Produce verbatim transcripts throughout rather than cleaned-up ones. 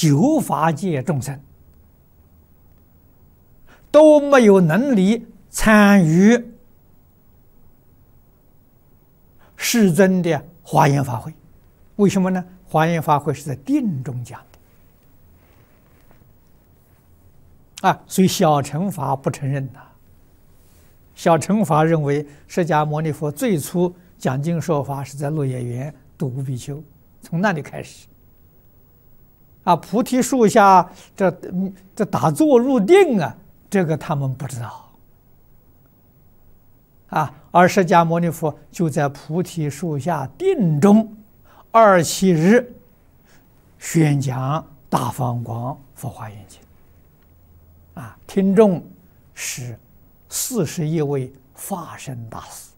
九法界众生都没有能力参与世尊的华严法会。为什么呢？华严法会是在定中讲的啊，所以小乘法不承认呐。小乘法认为释迦牟尼佛最初讲经说法是在鹿野园度无比丘，从那里开始啊，菩提树下这这打坐入定啊，这个他们不知道啊。而释迦牟尼佛就在菩提树下定中二七日宣讲大放光佛华严经啊，听众是四十一位法身大士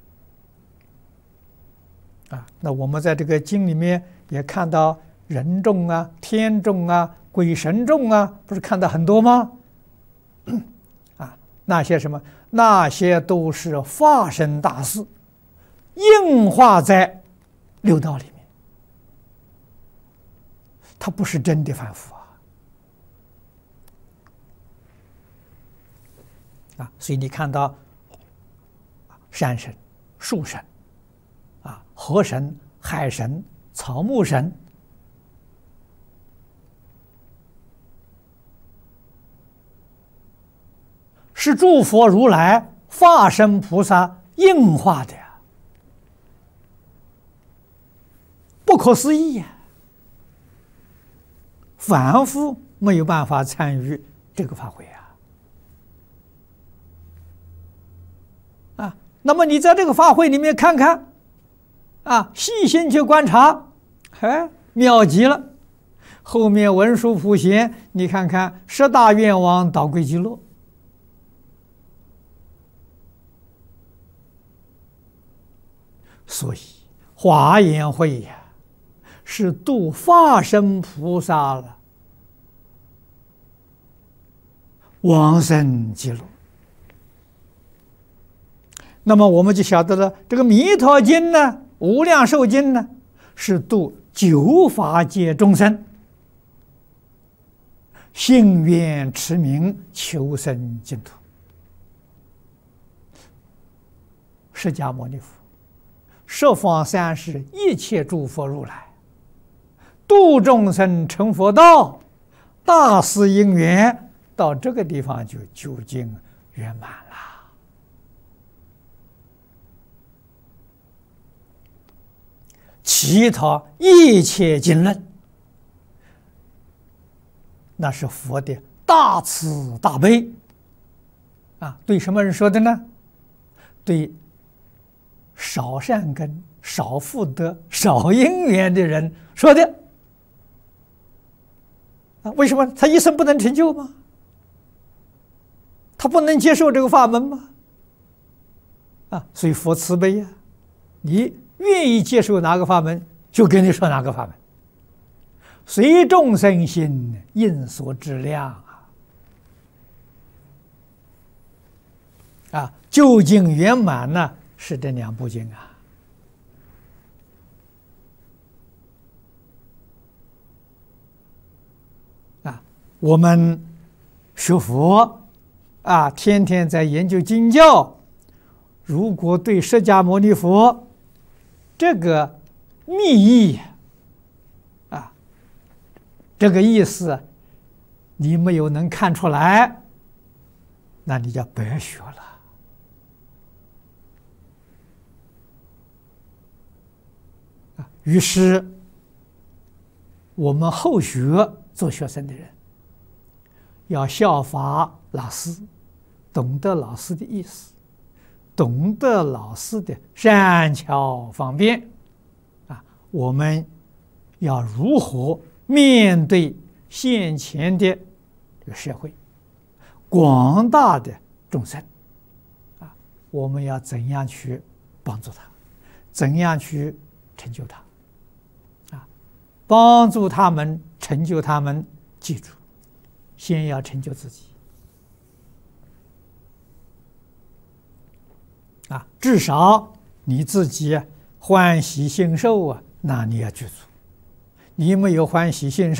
啊。那我们在这个经里面也看到人众啊、天众啊、鬼神众啊，不是看到很多吗？啊，那些什么？那些都是法身大士应化在六道里面，他不是真的凡夫啊。啊，所以你看到山神、树神、啊河神、海神、草木神，是诸佛如来、法身菩萨应化的呀，不可思议呀！凡夫没有办法参与这个法会啊。啊，那么你在这个法会里面看看，啊，细心去观察，哎，妙极了！后面文殊普贤，你看看十大愿王导归极乐。所以华严会呀，是度法身菩萨了，往生极乐。那么我们就晓得了，这个弥陀经呢，无量寿经呢，是度九法界众生，信愿持名求生净土。释迦牟尼佛十方三世一切诸佛如来，度众生成佛道，大事因缘到这个地方就究竟圆满了。其他一切经论，那是佛的大慈大悲啊！对什么人说的呢？对少善根、少福德、少因缘的人说的啊！为什么他一生不能成就吗？他不能接受这个法门吗？啊！所以佛慈悲呀、啊，你愿意接受哪个法门，就跟你说哪个法门，随众生心，应所知量啊！啊，究竟圆满呢？是这两部经啊。啊，我们学佛啊，天天在研究经教，如果对释迦牟尼佛这个密意啊，这个意思你没有能看出来，那你就白学了。于是我们后学做学生的人要效法老师，懂得老师的意思，懂得老师的善巧方便啊，我们要如何面对现前的这个社会，广大的众生啊，我们要怎样去帮助他，怎样去成就他啊？帮助他们，成就他们，记住，先要成就自己啊，至少你自己欢喜信受啊，那你要具足。你没有欢喜信受